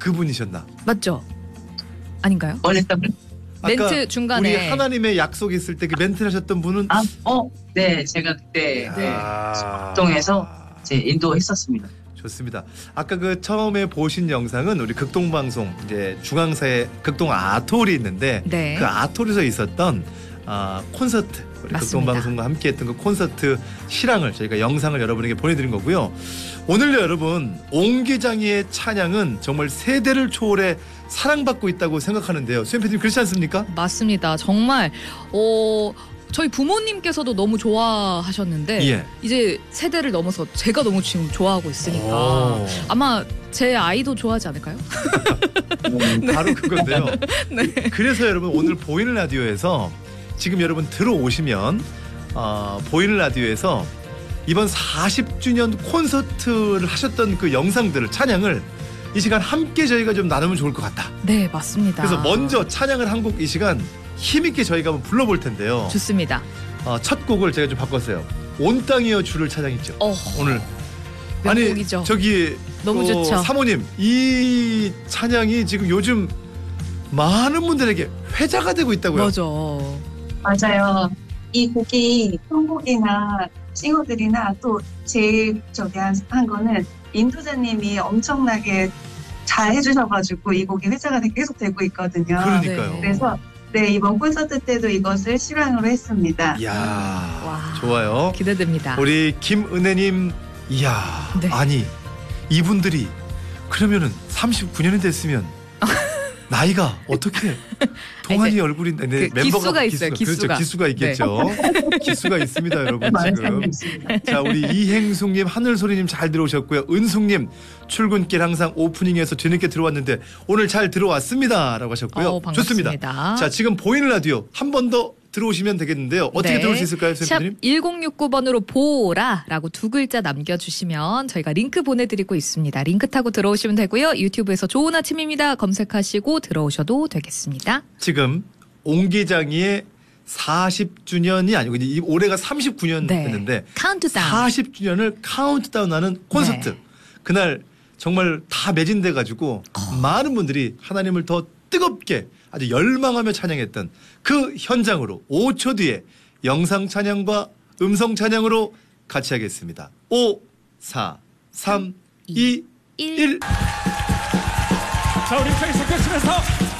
그분이셨나? 맞죠? 아닌가요? 원했던 멘트 중간에 우리 하나님의 약속이 있을 때 그 멘트를 하셨던 분은 네, 제가 그때 극동에서 이제 인도했었습니다. 좋습니다. 아까 그 처음에 보신 영상은 우리 극동방송 이제 중앙사의 극동 아톨이 있는데 네. 그 아톨에서 있었던 콘서트 우리 맞습니다. 극동방송과 함께했던 그 콘서트 실황을 저희가 영상을 여러분에게 보내드린 거고요. 오늘요 여러분 옹기장이의 찬양은 정말 세대를 초월해 사랑받고 있다고 생각하는데요. 수연 PD님 그렇지 않습니까? 맞습니다. 정말 저희 부모님께서도 너무 좋아하셨는데 예. 이제 세대를 넘어서 제가 너무 지금 좋아하고 있으니까 오. 아마 제 아이도 좋아하지 않을까요? 바로 그건데요. 네. 그래서 여러분 오늘 보이는 라디오에서 지금 여러분 들어오시면 보이는 라디오에서 이번 40주년 콘서트를 하셨던 그 영상들을 찬양을 이 시간 함께 저희가 좀 나누면 좋을 것 같다. 네, 맞습니다. 그래서 먼저 찬양을 한 곡 이 시간 힘있게 저희가 한번 불러볼 텐데요. 좋습니다. 첫 곡을 제가 좀 바꿨어요. 온 땅이여 주를 찬양했죠. 오늘 명곡이죠. 아니 저기 너무 좋죠. 사모님 이 찬양이 지금 요즘 많은 분들에게 회자가 되고 있다고요. 맞아요. 이 곡이 선곡이나 싱어들이나 또 제일 한 거는 인도자님이 엄청나게 잘 해주셔가지고 이 곡이 회자가 계속 되고 있거든요. 그러니까요. 그래서 이번 콘서트 때도 이것을 실황으로 했습니다. 이야, 와, 좋아요. 기대됩니다. 우리 김은혜님, 이야, 네. 아니 이분들이 그러면은 39년이 됐으면 나이가 어떻게 동안이 얼굴이 그 멤버가 기수가 있어요. 그렇죠, 기수가 있겠죠. 기수가 있습니다, 여러분 지금. 자, 우리 이행숙님, 하늘소리님 잘 들어오셨고요. 은숙님 출근길 항상 오프닝에서 뒤늦게 들어왔는데 오늘 잘 들어왔습니다라고 하셨고요. 반갑습니다. 좋습니다. 자, 지금 보이는 라디오 한 번 더 들어오시면 되겠는데요. 어떻게 들어올 수 있을까요, 샵 선생님? 1069번으로 보라라고 2글자 남겨주시면 저희가 링크 보내드리고 있습니다. 링크 타고 들어오시면 되고요. 유튜브에서 좋은 아침입니다 검색하시고 들어오셔도 되겠습니다. 지금 옹기장이의 40주년이 아니고 이제 올해가 39년 됐는데 카운트다운. 40주년을 카운트다운하는 콘서트. 그날 정말 다 매진돼 가지고 많은 분들이 하나님을 더 뜨겁게 아주 열망하며 찬양했던 그 현장으로 5초 뒤에 영상 찬양과 음성 찬양으로 같이 하겠습니다. 5, 4, 3, 2, 1. 자, 우리 함께 섞여치면서